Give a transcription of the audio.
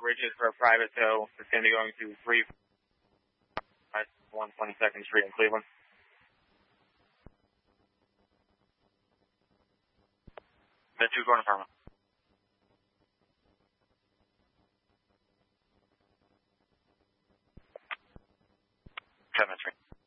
bridges for a private tow. It's going to be going to 122nd Street in Cleveland. Mid 2 going to Parma. 10 minutes.